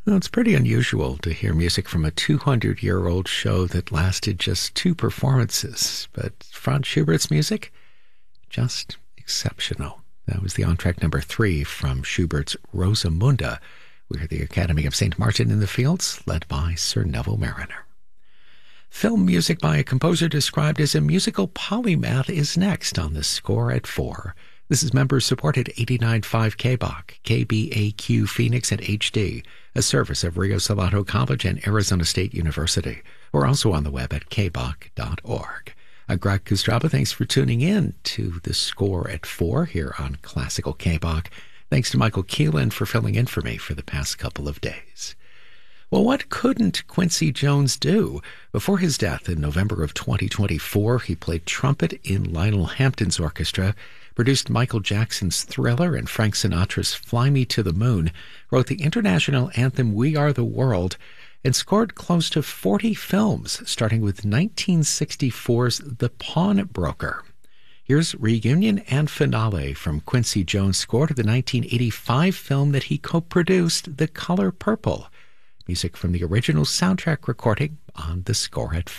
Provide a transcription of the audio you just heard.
Well, it's pretty unusual to hear music from a 200-year-old show that lasted just two performances, but Franz Schubert's music, just exceptional. That was the on-track number 3 from Schubert's Rosamunde. We heard the Academy of St. Martin in the Fields, led by Sir Neville Marriner. Film music by a composer described as a musical polymath is next on the Score at 4. This is members-supported 89.5 KBOC, KBAQ Phoenix, and HD, a service of Rio Salado College and Arizona State University. We're also on the web at kbok.org. I'm Greg Kustraba. Thanks for tuning in to the Score at 4 here on Classical KBOC. Thanks to Michael Keelan for filling in for me for the past couple of days. Well, what couldn't Quincy Jones do? Before his death in November of 2024, he played trumpet in Lionel Hampton's orchestra, produced Michael Jackson's Thriller and Frank Sinatra's Fly Me to the Moon, wrote the international anthem We Are the World, and scored close to 40 films, starting with 1964's The Pawnbroker. Here's Reunion and Finale from Quincy Jones' score to the 1985 film that he co-produced, The Color Purple. Music from the original soundtrack recording on The Score at 4.